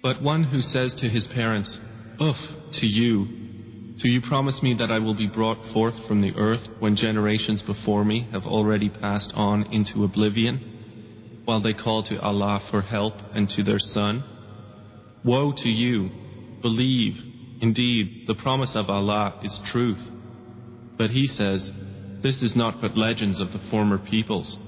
But one who says to his parents, "Uff, to you! Do you promise me that I will be brought forth from the earth when generations before me have already passed on into oblivion, while they call to Allah for help and to their son? Woe to you! Believe, indeed, the promise of Allah is truth." But he says, "This is not but legends of the former peoples.